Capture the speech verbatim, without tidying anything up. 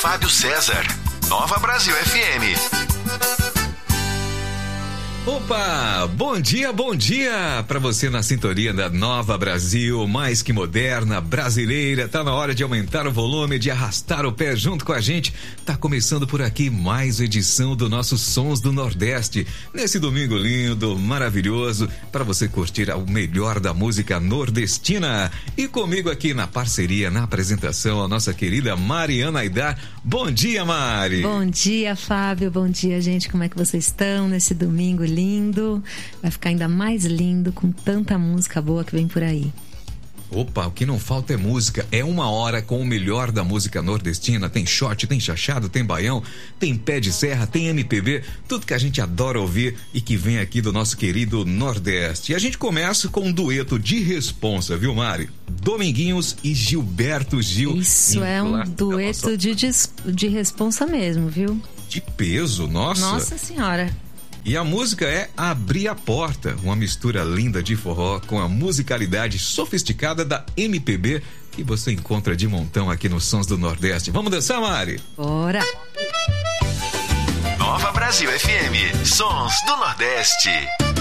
Fábio César. Nova Brasil F M. Opa, bom dia, bom dia para você na sintonia da Nova Brasil, mais que moderna, brasileira. Tá na hora de aumentar o volume, de arrastar o pé junto com a gente. Tá começando por aqui mais edição do nosso Sons do Nordeste, nesse domingo lindo, maravilhoso, para você curtir o melhor da música nordestina. E comigo aqui na parceria, na apresentação, a nossa querida Mariana Aidar. Bom dia, Mari. Bom dia, Fábio. Bom dia, gente. Como é que vocês estão nesse domingo lindo? Vai ficar ainda mais lindo com tanta música boa que vem por aí. Opa, o que não falta é música. É uma hora com o melhor da música nordestina. Tem shot, tem chachado, tem baião, tem pé de serra, tem M P B, tudo que a gente adora ouvir e que vem aqui do nosso querido Nordeste. E a gente começa com um dueto de responsa, viu, Mari? Dominguinhos e Gilberto Gil. Isso é um dueto de, de responsa mesmo, viu? De peso, nossa. Nossa Senhora. E a música é Abrir a Porta, uma mistura linda de forró com a musicalidade sofisticada da M P B que você encontra de montão aqui nos Sons do Nordeste. Vamos dançar, Mari? Bora! Nova Brasil F M, Sons do Nordeste.